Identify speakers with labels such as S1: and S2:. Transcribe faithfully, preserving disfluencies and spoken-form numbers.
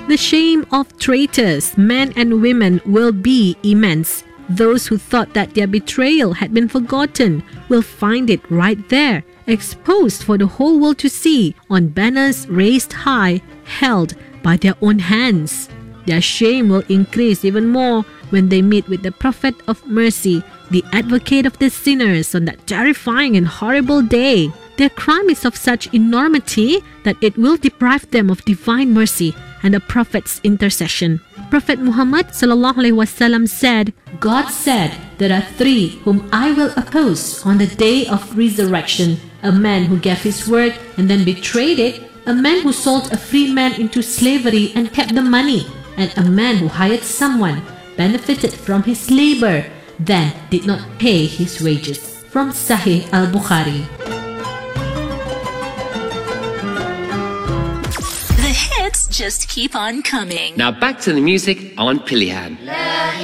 S1: The shame of traitors, men and women, will be immense. Those who thought that their betrayal had been forgotten will find it right there, exposed for the whole world to see, on banners raised high, held by their own hands. Their shame will increase even more when they meet with the Prophet of Mercy, the advocate of the sinners, on that terrifying and horrible day. Their crime is of such enormity that it will deprive them of divine mercy and the Prophet's intercession. Prophet Muhammad sallallahu alaihi wasallam said, God said, there are three whom I will oppose on the day of resurrection: a man who gave his word and then betrayed it, a man who sold a free man into slavery and kept the money, and a man who hired someone, benefited from his labor, then did not pay his wages. From Sahih al-Bukhari.
S2: The hits just keep on coming.
S3: Now back to the music on Pilihan.